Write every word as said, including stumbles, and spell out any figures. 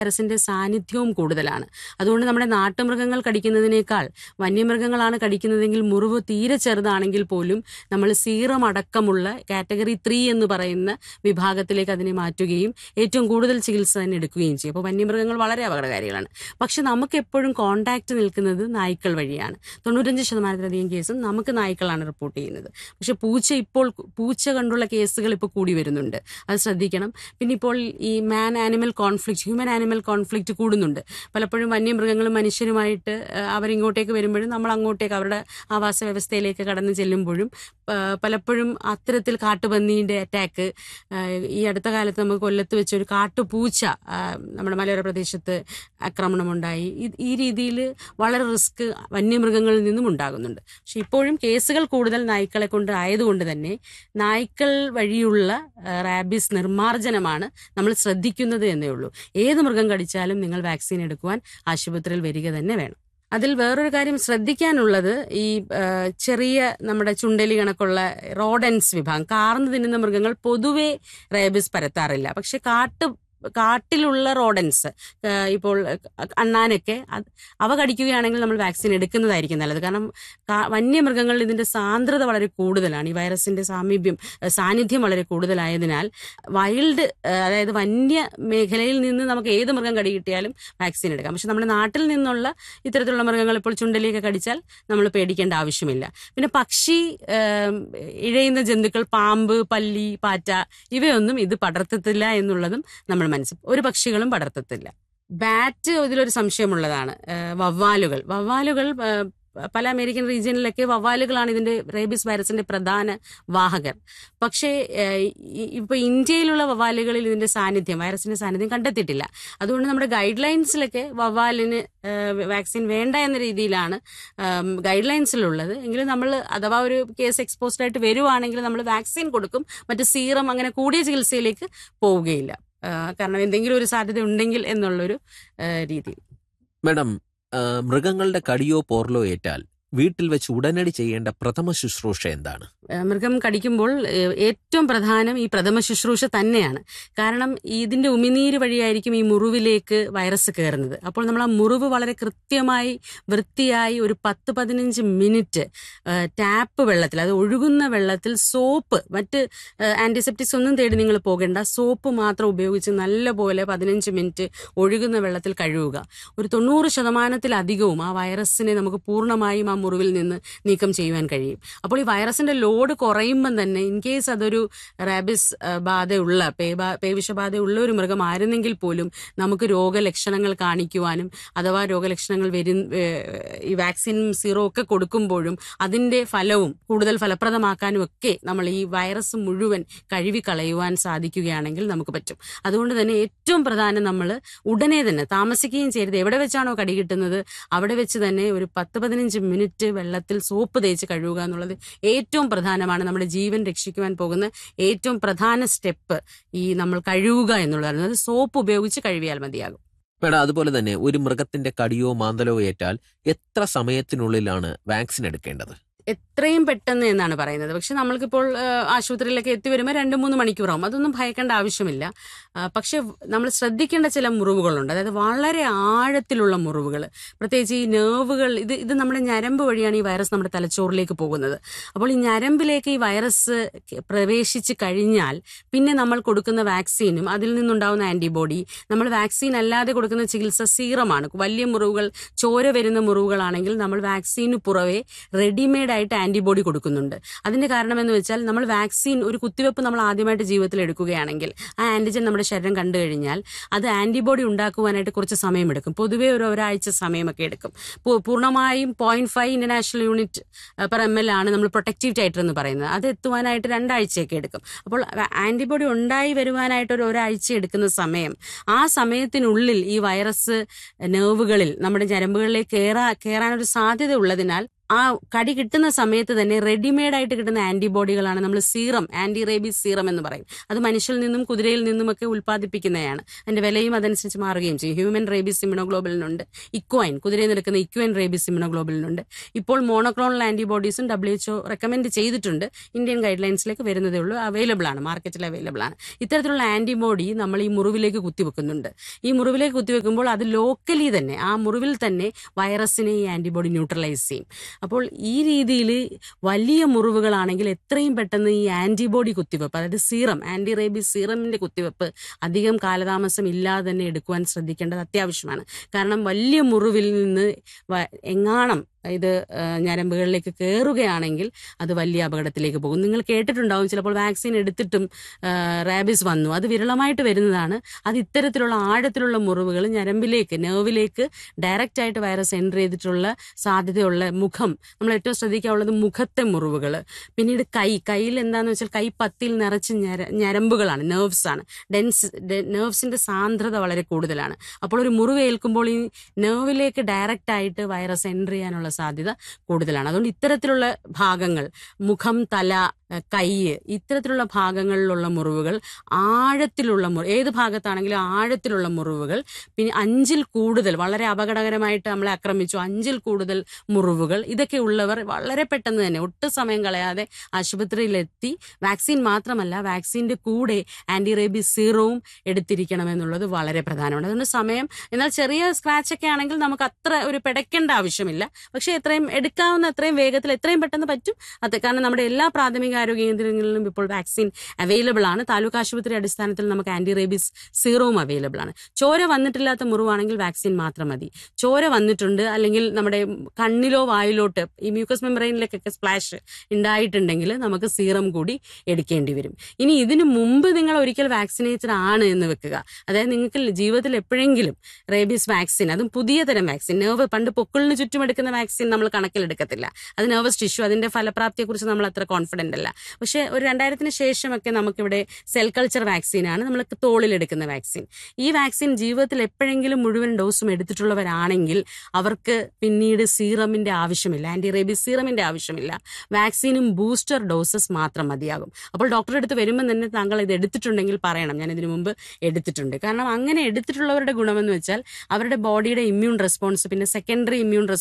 വൈറസിന്റെ സാന്നിധ്യവും കൂടുതലാണ്. അതുകൊണ്ട് നമ്മുടെ നാട്ടുമൃഗങ്ങൾ കടിക്കുന്നതിനേക്കാൾ വന്യമൃഗങ്ങളാണ് കടിക്കുന്നതെങ്കിൽ മുറിവ് തീരെ ചെറുതാണെങ്കിൽ പോലും നമ്മൾ സീറം അടക്കമുള്ള കാറ്റഗറി ത്രീ എന്ന് പറയുന്ന വിഭാഗത്തിലേക്ക് അതിനെ മാറ്റുകയും ഏറ്റവും കൂടുതൽ ചികിത്സ തന്നെ എടുക്കുകയും ചെയ്യും. അപ്പോൾ വന്യമൃഗങ്ങൾ വളരെ അപകടകാരികളാണ്. പക്ഷെ നമുക്ക് എപ്പോഴും കോണ്ടാക്ട് നിൽക്കുന്നത് നായ്ക്കൾ വഴിയാണ്. തൊണ്ണൂറ്റഞ്ച് ശതമാനത്തിലധികം കേസും നമുക്ക് നായ്ക്കളാണ് റിപ്പോർട്ട് ചെയ്യുന്നത്. പക്ഷെ പൂച്ച ഇപ്പോൾ പൂച്ച കണ്ടുള്ള കേസുകൾ ഇപ്പോൾ കൂടി വരുന്നുണ്ട്, അത് ശ്രദ്ധിക്കണം. പിന്നെ ഇപ്പോൾ ഈ മാൻ animal conflict, human animal conflict കൂടുന്നുണ്ട്. പലപ്പോഴും വന്യമൃഗങ്ങളും മനുഷ്യരുമായിട്ട് അവരിങ്ങോട്ടേക്ക് വരുമ്പോഴും നമ്മൾ അങ്ങോട്ടേക്ക് അവരുടെ ആവാസ വ്യവസ്ഥയിലേക്ക് കടന്നു ചെല്ലുമ്പോഴും പലപ്പോഴും അത്തരത്തിൽ കാട്ടുപന്നീൻ്റെ അറ്റാക്ക്, ഈ അടുത്ത കാലത്ത് നമുക്ക് കൊല്ലത്ത് വെച്ച് ഒരു കാട്ടുപൂച്ച നമ്മുടെ മലയോര പ്രദേശത്ത് ആക്രമണമുണ്ടായി. ഈ രീതിയിൽ വളരെ റിസ്ക് വന്യമൃഗങ്ങളിൽ നിന്നും ഉണ്ടാകുന്നുണ്ട്. പക്ഷെ ഇപ്പോഴും കേസുകൾ കൂടുതൽ നായ്ക്കളെ കൊണ്ട് ആയതുകൊണ്ട് തന്നെ നായ്ക്കൾ വഴിയുള്ള റാബീസ് നിർമ്മാർജ്ജനമാണ് നമ്മൾ ശ്രദ്ധിക്കുന്നത് എന്നേ ഉള്ളൂ. ഏത് മൃഗം കടിച്ചാലും നിങ്ങൾ വാക്സിൻ എടുക്കുവാൻ ആശുപത്രിയിൽ വരിക തന്നെ വേണം. അതിൽ വേറൊരു കാര്യം ശ്രദ്ധിക്കാനുള്ളത്, ഈ ചെറിയ നമ്മുടെ ചുണ്ടലി കണക്കുള്ള റോഡൻസ് വിഭാഗം, കാർന്ന് തിന്നുന്ന മൃഗങ്ങൾ പൊതുവെ റേബീസ് പരത്താറില്ല. പക്ഷെ കാട്ട് കാട്ടിലുള്ള റോഡൻസ്, ഇപ്പോൾ അണ്ണാനൊക്കെ, അവ കടിക്കുകയാണെങ്കിൽ നമ്മൾ വാക്സിൻ എടുക്കുന്നതായിരിക്കും നല്ലത്. കാരണം വന്യമൃഗങ്ങളിൽ ഇതിന്റെ സാന്ദ്രത വളരെ കൂടുതലാണ്. ഈ വൈറസിന്റെ സാമീപ്യം സാന്നിധ്യം വളരെ കൂടുതലായതിനാൽ വൈൽഡ്, അതായത് വന്യ മേഖലയിൽ നിന്ന് നമുക്ക് ഏത് മൃഗം കടി കിട്ടിയാലും വാക്സിൻ എടുക്കാം. പക്ഷെ നമ്മുടെ നാട്ടിൽ നിന്നുള്ള ഇത്തരത്തിലുള്ള മൃഗങ്ങൾ ഇപ്പോൾ ചുണ്ടലിയൊക്കെ കടിച്ചാൽ നമ്മൾ പേടിക്കേണ്ട ആവശ്യമില്ല. പിന്നെ പക്ഷി, ഇഴയുന്ന ജന്തുക്കൾ, പാമ്പ്, പല്ലി, പാറ്റ, ഇവയൊന്നും ഇത് പടർത്തത്തില്ല എന്നുള്ളതും നമ്മൾ മനസ്സിൽ ഒരു പക്ഷികളും പടർത്തത്തില്ല. ബാറ്റ് ഇതിലൊരു സംശയമുള്ളതാണ്. വവ്വാലുകൾ വവ്വാലുകൾ പല അമേരിക്കൻ റീജിയനിലൊക്കെ വവ്വാലുകളാണ് ഇതിന്റെ റേബീസ് വൈറസിന്റെ പ്രധാന വാഹകർ. പക്ഷേ ഇപ്പൊ ഇന്ത്യയിലുള്ള വവ്വാലുകളിൽ ഇതിന്റെ സാന്നിധ്യം, വൈറസിന്റെ സാന്നിധ്യം കണ്ടെത്തിയിട്ടില്ല. അതുകൊണ്ട് നമ്മുടെ ഗൈഡ് ലൈൻസിലൊക്കെ വവ്വാലിന് വാക്സിൻ വേണ്ട എന്ന രീതിയിലാണ് ഗൈഡ് ലൈൻസിലുള്ളത്. എങ്കിലും നമ്മൾ അഥവാ ഒരു കേസ് എക്സ്പോസ്ഡ് ആയിട്ട് വരുവാണെങ്കിൽ നമ്മൾ വാക്സിൻ കൊടുക്കും. മറ്റ് സീറം അങ്ങനെ കൂടിയ ചികിത്സയിലേക്ക് പോവുകയില്ല. കാരണം എന്തെങ്കിലും ഒരു സാധ്യത ഉണ്ടെങ്കിൽ എന്നുള്ളൊരു രീതി. മാഡം, മൃഗങ്ങളുടെ കടിയോ പോർലോ ഏറ്റാൽ വീട്ടിൽ വെച്ച് ഉടനടി ചെയ്യേണ്ട പ്രഥമ ശുശ്രൂഷ എന്താണ്? മൃഗം കടിക്കുമ്പോൾ ഏറ്റവും പ്രധാനം ഈ പ്രഥമ ശുശ്രൂഷ തന്നെയാണ്. കാരണം ഇതിന്റെ ഉമിനീര് വഴിയായിരിക്കും ഈ മുറിവിലേക്ക് വൈറസ് കയറുന്നത്. അപ്പോൾ നമ്മൾ ആ മുറിവ് വളരെ കൃത്യമായി വൃത്തിയായി ഒരു പത്ത് പതിനഞ്ച് മിനിറ്റ് ടാപ്പ് വെള്ളത്തിൽ, അത് ഒഴുകുന്ന വെള്ളത്തിൽ സോപ്പ്, മറ്റ് ആന്റിസെപ്റ്റിക്സ് ഒന്നും തേടി നിങ്ങൾ പോകേണ്ട, സോപ്പ് മാത്രം ഉപയോഗിച്ച് നല്ലപോലെ പതിനഞ്ച് മിനിറ്റ് ഒഴുകുന്ന വെള്ളത്തിൽ കഴുകുക. ഒരു തൊണ്ണൂറ് ശതമാനത്തിലധികവും ആ വൈറസിനെ നമുക്ക് പൂർണ്ണമായും ആ മുറിവിൽ നിന്ന് നീക്കം ചെയ്യുവാൻ കഴിയും. അപ്പോൾ ഈ വൈറസിന്റെ ലോഡ് കുറയുമ്പം തന്നെ, ഇൻ കേസ് അതൊരു റാബിസ് ബാധയുള്ള പേവിഷബാധയുള്ള ഒരു മൃഗമായിരുന്നെങ്കിൽ പോലും നമുക്ക് രോഗലക്ഷണങ്ങൾ കാണിക്കുവാനും അഥവാ രോഗലക്ഷണങ്ങൾ വരും ഈ വാക്സിൻ സീറോ ഒക്കെ കൊടുക്കുമ്പോഴും അതിന്റെ ഫലവും കൂടുതൽ ഫലപ്രദമാക്കാനും ഒക്കെ നമ്മൾ ഈ വൈറസ് മുഴുവൻ കഴുകിക്കളയുവാൻ സാധിക്കുകയാണെങ്കിൽ നമുക്ക് പറ്റും. അതുകൊണ്ട് തന്നെ ഏറ്റവും പ്രധാനം നമ്മൾ ഉടനെ തന്നെ താമസിക്കുകയും ചെയ്യരുത്. എവിടെ വെച്ചാണോ കടി കിട്ടുന്നത് അവിടെ വെച്ച് തന്നെ ഒരു പത്ത് പതിനഞ്ച് മിനിറ്റ് വെള്ളത്തിൽ സോപ്പ് തേച്ച് കഴുകുക എന്നുള്ളത് ഏറ്റവും പ്രധാനമാണ്. നമ്മുടെ ജീവൻ രക്ഷിക്കുവാൻ പോകുന്ന ഏറ്റവും പ്രധാന സ്റ്റെപ്പ് ഈ നമ്മൾ കഴുകുക എന്നുള്ളതാണ്. അത് സോപ്പ് ഉപയോഗിച്ച് കഴുകിയാൽ മതിയാകും. മേഡം, അതുപോലെ തന്നെ ഒരു മൃഗത്തിന്റെ കടിയോ മാന്തലോ ഏറ്റാൽ എത്ര സമയത്തിനുള്ളിലാണ് വാക്സിൻ എടുക്കേണ്ടത്? എത്രയും പെട്ടെന്ന് എന്നാണ് പറയുന്നത്. പക്ഷെ നമ്മൾക്കിപ്പോൾ ആശുപത്രിയിലൊക്കെ എത്തി വരുമ്പോൾ രണ്ട് മൂന്ന് മണിക്കൂറാവും. അതൊന്നും ഭയക്കേണ്ട ആവശ്യമില്ല. പക്ഷെ നമ്മൾ ശ്രദ്ധിക്കേണ്ട ചില മുറിവുകളുണ്ട്. അതായത് വളരെ ആഴത്തിലുള്ള മുറിവുകൾ, പ്രത്യേകിച്ച് ഈ നെർവുകൾ, ഇത് ഇത് നമ്മുടെ ഞരമ്പ് വഴിയാണ് ഈ വൈറസ് നമ്മുടെ തലച്ചോറിലേക്ക് പോകുന്നത്. അപ്പോൾ ഈ ഞരമ്പിലേക്ക് ഈ വൈറസ് പ്രവേശിച്ച് കഴിഞ്ഞാൽ പിന്നെ നമ്മൾ കൊടുക്കുന്ന വാക്സിനും അതിൽ നിന്നുണ്ടാവുന്ന ആന്റിബോഡി, നമ്മൾ വാക്സിൻ അല്ലാതെ കൊടുക്കുന്ന ചികിത്സ സീറമാണ്. വലിയ മുറിവുകൾ, ചോര വരുന്ന മുറിവുകളാണെങ്കിൽ നമ്മൾ വാക്സിന് പുറവെ റെഡിമെയ്ഡ് ആയിട്ട് ആന്റിബോഡി കൊടുക്കുന്നുണ്ട്. അതിന്റെ കാരണം എന്ന് വെച്ചാൽ നമ്മൾ വാക്സിൻ, ഒരു കുത്തിവെപ്പ് നമ്മൾ ആദ്യമായിട്ട് ജീവിതത്തിൽ എടുക്കുകയാണെങ്കിൽ ആ ആന്റിജൻ നമ്മുടെ ശരീരം കണ്ടു കഴിഞ്ഞാൽ അത് ആന്റിബോഡി ഉണ്ടാക്കുവാനായിട്ട് കുറച്ച് സമയമെടുക്കും. പൊതുവെ ഒരു ഒരാഴ്ച സമയമൊക്കെ എടുക്കും. പൂർണ്ണമായും point five international unit per M L ആണ് നമ്മൾ പ്രൊട്ടക്റ്റീവ് ടൈറ്റർ എന്ന് പറയുന്നത്. അത് എത്തുവാനായിട്ട് രണ്ടാഴ്ചയൊക്കെ എടുക്കും. അപ്പോൾ ആന്റിബോഡി ഉണ്ടായി വരുവാനായിട്ട് ഒരു ഒരാഴ്ച എടുക്കുന്ന സമയം, ആ സമയത്തിനുള്ളിൽ ഈ വൈറസ് നെർവുകളിൽ നമ്മുടെ ഞരമ്പുകളിലേക്ക് കയറാ കയറാനൊരു സാധ്യത ഉള്ളതിനാൽ ആ കടി കിട്ടുന്ന സമയത്ത് തന്നെ റെഡിമെയ്ഡ് ആയിട്ട് കിട്ടുന്ന ആന്റിബോഡികളാണ് നമ്മൾ സീറം, ആന്റി റേബീസ് സീറം എന്ന് പറയും. അത് മനുഷ്യരിൽ നിന്നും കുതിരയിൽ നിന്നുമൊക്കെ ഉൽപ്പാദിപ്പിക്കുന്നതാണ്. അതിന്റെ വിലയും അതനുസരിച്ച് മാറുകയും ചെയ്യും. ഹ്യൂമൻ റേബീസ് ഇമ്യൂണോഗ്ലോബലിനുണ്ട്, ഇക്വൈൻ കുതിരയിൽ നിൽക്കുന്ന ഇക്വൈൻ റേബീസ് ഇമ്യൂണോഗ്ലോബലിനുണ്ട്. ഇപ്പോൾ മോണോക്ലോണൽ ആന്റിബോഡീസും ഡബ്ല്യു എച്ച്ഒ റെക്കമെൻഡ് ചെയ്തിട്ടുണ്ട്. ഇന്ത്യൻ ഗൈഡ് ലൈൻസിലേക്ക് വരുന്നതേ ഉള്ളൂ. അവൈലബിൾ ആണ്, മാർക്കറ്റിൽ അവൈലബിൾ ആണ്. ഇത്തരത്തിലുള്ള ആന്റിബോഡി നമ്മൾ ഈ മുറിവിലേക്ക് കുത്തിവെക്കുന്നുണ്ട്. ഈ മുറിവിലേക്ക് കുത്തിവെക്കുമ്പോൾ അത് ലോക്കലി തന്നെ, ആ മുറിവിൽ തന്നെ വൈറസിനെ ഈ ആന്റിബോഡി ന്യൂട്രലൈസ് ചെയ്യും. അപ്പോൾ ഈ രീതിയിൽ വലിയ മുറിവുകളാണെങ്കിൽ എത്രയും പെട്ടെന്ന് ഈ ആന്റിബോഡി കുത്തിവെപ്പ്, അതായത് സീറം, ആന്റി റേബീസ് സീറമിന്റെ കുത്തിവെപ്പ് അധികം കാലതാമസം ഇല്ലാതെ തന്നെ എടുക്കുവാൻ ശ്രദ്ധിക്കേണ്ടത് അത്യാവശ്യമാണ്. കാരണം വലിയ മുറിവിൽ നിന്ന് എങ്ങാണം ഇത് ഞരമ്പുകളിലേക്ക് കയറുകയാണെങ്കിൽ അത് വലിയ അപകടത്തിലേക്ക് പോകും. നിങ്ങൾ കേട്ടിട്ടുണ്ടാവും, ചിലപ്പോൾ വാക്സിൻ എടുത്തിട്ടും റാബീസ് വന്നു. അത് വിരളമായിട്ട് വരുന്നതാണ്. അത് ഇത്തരത്തിലുള്ള ആഴത്തിലുള്ള മുറിവുകൾ, ഞരമ്പിലേക്ക്, നെർവിലേക്ക് ഡയറക്റ്റ് ആയിട്ട് വൈറസ് എൻ്റർ ചെയ്തിട്ടുള്ള സാധ്യതയുള്ള മുഖം, നമ്മൾ ഏറ്റവും ശ്രദ്ധിക്കാനുള്ളത് മുഖത്തെ മുറിവുകൾ. പിന്നീട് കൈ, കയ്യിൽ എന്താണെന്ന് വെച്ചാൽ കൈ പത്തിയിൽ നിറച്ച് ഞര ഞരമ്പുകളാണ്, നെർവ്സ് ആണ്. ഡെൻസ് നെർവ്സിന്റെ സാന്ദ്രത വളരെ കൂടുതലാണ്. അപ്പോൾ ഒരു മുറിവ് ഏൽക്കുമ്പോൾ ഈ നെർവിലേക്ക് ഡയറക്റ്റ് ആയിട്ട് വൈറസ് എൻ്റർ ചെയ്യാനുള്ള സാധ്യത കൂടുതലാണ്. അതുകൊണ്ട് ഇത്തരത്തിലുള്ള ഭാഗങ്ങൾ, മുഖം, തല, കൈ, ഇത്തരത്തിലുള്ള ഭാഗങ്ങളിലുള്ള മുറിവുകൾ, ആഴത്തിലുള്ള മുറി ഏത് ഭാഗത്താണെങ്കിലും ആഴത്തിലുള്ള മുറിവുകൾ, പിന്നെ അഞ്ചിൽ കൂടുതൽ, വളരെ അപകടകരമായിട്ട് നമ്മളെ ആക്രമിച്ചു, അഞ്ചിൽ കൂടുതൽ മുറിവുകൾ, ഇതൊക്കെ ഉള്ളവർ വളരെ പെട്ടെന്ന് തന്നെ ഒട്ടും സമയം കളയാതെ ആശുപത്രിയിലെത്തി വാക്സിൻ മാത്രമല്ല വാക്സിന്റെ കൂടെ ആന്റി റേബീസ് സീറവും എടുത്തിരിക്കണമെന്നുള്ളത് വളരെ പ്രധാനമാണ്. അതുകൊണ്ട് സമയം, എന്നാൽ ചെറിയ സ്ക്രാച്ച് ഒക്കെ ആണെങ്കിൽ നമുക്ക് അത്ര ഒരു പിടയ്ക്കേണ്ട ആവശ്യമില്ല. പക്ഷെ എത്രയും എടുക്കാവുന്ന എത്രയും വേഗത്തിൽ എത്രയും പെട്ടെന്ന് പറ്റും അത്. കാരണം നമ്മുടെ എല്ലാ പ്രാഥമിക ആരോഗ്യ കേന്ദ്രങ്ങളിലും ഇപ്പോൾ വാക്സിൻ അവൈലബിൾ ആണ്. താലൂക്ക് ആശുപത്രി അടിസ്ഥാനത്തിൽ നമുക്ക് ആന്റി റേബീസ് സീറവും അവൈലബിൾ ആണ്. ചോര വന്നിട്ടില്ലാത്ത മുറിവാണെങ്കിൽ വാക്സിൻ മാത്രം മതി. ചോര വന്നിട്ടുണ്ട്, അല്ലെങ്കിൽ നമ്മുടെ കണ്ണിലോ വായിലോട്ട് ഈ മ്യൂക്കസ് മെമ്പറൈനിലേക്കൊക്കെ സ്പ്ലാഷ് ഉണ്ടായിട്ടുണ്ടെങ്കിൽ നമുക്ക് സീറം കൂടി എടുക്കേണ്ടി വരും. ഇനി ഇതിനു മുമ്പ് നിങ്ങൾ ഒരിക്കൽ വാക്സിനേറ്റഡ് ആണ് എന്ന് വെക്കുക, അതായത് നിങ്ങൾക്ക് ജീവിതത്തിൽ എപ്പോഴെങ്കിലും റേബീസ് വാക്സിൻ, അതും പുതിയ തരം വാക്സിൻ, നെർവ്, പണ്ട് പൊക്കിളിന് ചുറ്റും എടുക്കുന്ന വാക്സിൻ നമ്മൾ കണക്കിലെടുക്കത്തില്ല. അത് നെർവസ് ടിഷ്യൂ, അതിന്റെ ഫലപ്രാപ്തിയെ കുറിച്ച് നമ്മൾ അത്ര കോൺഫിഡന്റ് അല്ല. പക്ഷെ ഒരു രണ്ടായിരത്തിന് ശേഷമൊക്കെ നമുക്കിവിടെ സെൽ കൾച്ചർ വാക്സിനാണ് നമ്മൾ തോളിലെടുക്കുന്ന വാക്സിൻ. ഈ വാക്സിൻ ജീവിതത്തിൽ എപ്പോഴെങ്കിലും മുഴുവൻ ഡോസും എടുത്തിട്ടുള്ളവരാണെങ്കിൽ അവർക്ക് പിന്നീട് സീറമിന്റെ ആവശ്യമില്ല, ആന്റി റേബീസ് സീറമിന്റെ ആവശ്യമില്ല. വാക്സിനും ബൂസ്റ്റർ ഡോസസ് മാത്രം മതിയാകും. അപ്പോൾ ഡോക്ടറെ അടുത്ത് വരുമ്പോൾ തന്നെ താങ്കൾ ഇത് എടുത്തിട്ടുണ്ടെങ്കിൽ പറയണം, ഞാൻ ഇതിനു മുമ്പ് എടുത്തിട്ടുണ്ട്. കാരണം അങ്ങനെ എടുത്തിട്ടുള്ളവരുടെ ഗുണമെന്ന് വെച്ചാൽ അവരുടെ ബോഡിയുടെ ഇമ്മ്യൂൺ റെസ്പോൺസ്, പിന്നെ സെക്കൻഡറി ഇമ്മ്യൂൺ